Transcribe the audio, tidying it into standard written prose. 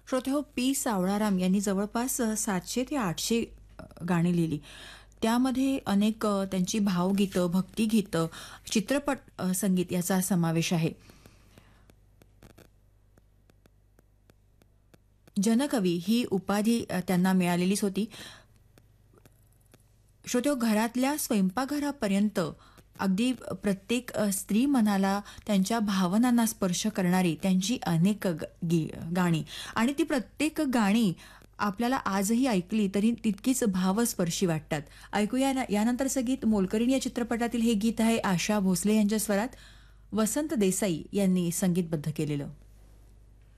श्रोतेहो, P. Savalaram यांनी जवळपास 700 ते 800 गाणी लिहिली. त्यामध्ये अनेक त्यांची भावगीतं, भक्तिगीतं, चित्रपट संगीत याचा समावेश आहे. जनकवी ही उपाधी त्यांना मिळालेलीच होती. श्रोतेहो, घरातल्या स्वयंपाकघरापर्यंत अगदी प्रत्येक स्त्री मनाला त्यांच्या भावनांना स्पर्श करणारी त्यांची अनेक गाणी आणि ती प्रत्येक गाणी आपल्याला आजही ऐकली तरी तितकीच भावस्पर्शी वाटतात. ऐकूया यानंतरचं गीत. मोलकरीण या चित्रपटातील हे गीत आहे आशा भोसले यांच्या स्वरात. वसंत देसाई यांनी संगीतबद्ध केलेलं.